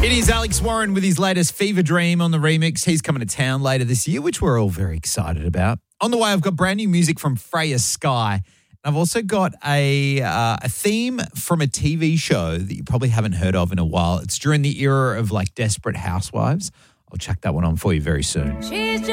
It is Alex Warren with his latest Fever Dream on the remix. He's coming to town later this year, which we're all very excited about. On the way, I've got brand new music from Freya Sky. I've also got a theme from a TV show that you probably haven't heard of in a while. It's during the era of like Desperate Housewives. I'll chuck that one on for you very soon.